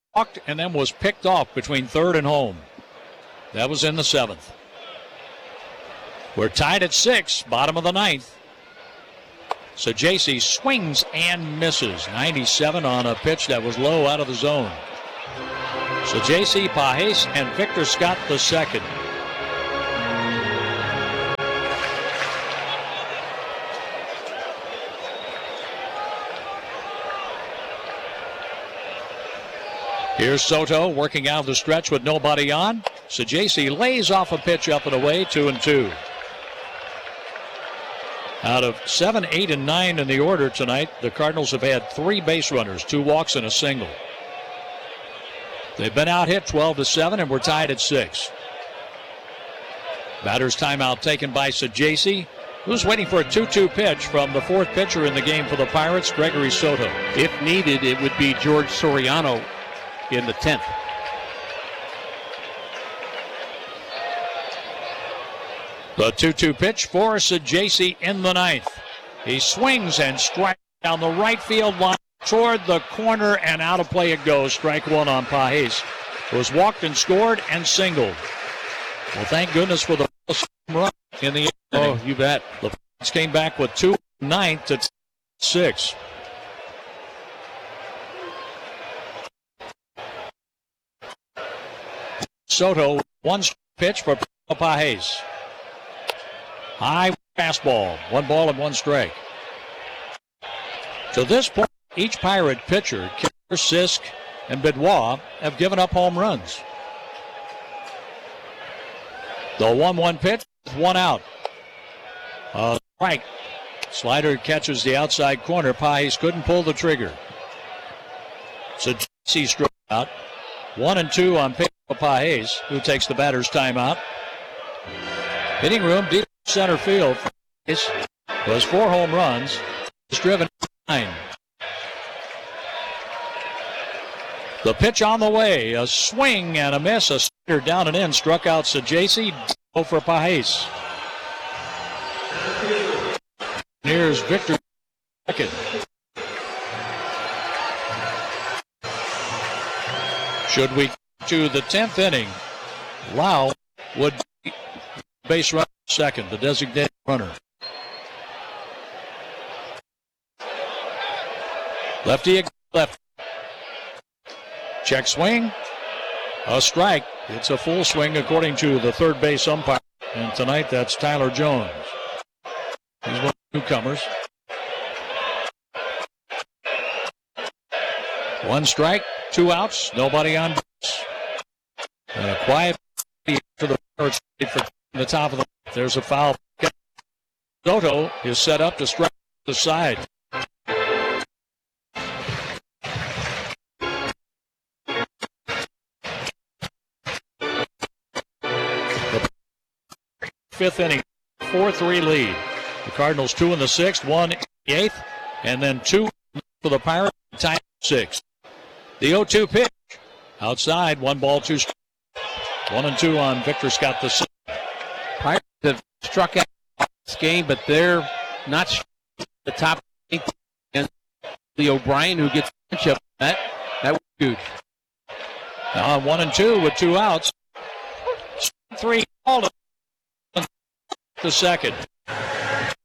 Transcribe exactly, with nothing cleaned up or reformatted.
walked and then was picked off between third and home. That was in the seventh. We're tied at six, bottom of the ninth. So J C swings and misses. ninety-seven on a pitch that was low out of the zone. So J C Pages and Victor Scott the second. Here's Soto working out of the stretch with nobody on. So J C lays off a pitch up and away, two and two. Out of seven, eight, and nine in the order tonight, the Cardinals have had three base runners, two walks and a single. They've been out hit twelve to seven, and we're tied at six. Batter's timeout taken by Saggese, who's waiting for a two two pitch from the fourth pitcher in the game for the Pirates, Gregory Soto. If needed, it would be George Soriano in the tenth. The two two pitch for Saggese in the ninth. He swings and strikes down the right field line toward the corner, and out of play it goes. Strike one on Pages, who was walked and scored and singled. Well, thank goodness for the first run in the Oh, inning. you bet. The Pirates came back with two ninth to six. Soto, one pitch for Pages. High fastball, one ball and one strike. To this point, each Pirate pitcher, Killer, Sisk, and Benoit, have given up home runs. The one one pitch with one out. Uh, strike. Slider catches the outside corner. Pages couldn't pull the trigger. So J C struck out. One and two on Pages, who takes the batter's timeout. Hitting room deep center field. This was four home runs. He's driven nine. The pitch on the way. A swing and a miss. A slider down and in. Struck out Saggese. Go for Pages. Here's Victor second. Should we to the tenth inning, Lau would be base runner second, the designated runner. Lefty, left. Check swing. A strike. It's a full swing according to the third base umpire. And tonight that's Tyler Jones. He's one of the newcomers. One strike, two outs, nobody on base. And a quiet to the first for the top of the. There's a foul. Soto is set up to strike the side. The fifth inning, four three lead. The Cardinals two in the sixth, one in the eighth, and then two for the Pirates, tie six. The oh two pitch. Outside, one ball, two strikes. One and two on Victor Scott the second. Pirates have struck out this game, but they're not the top eight. And the O'Brien, who gets a punch up, that that was huge. Now on one and two with two outs. Three called the second.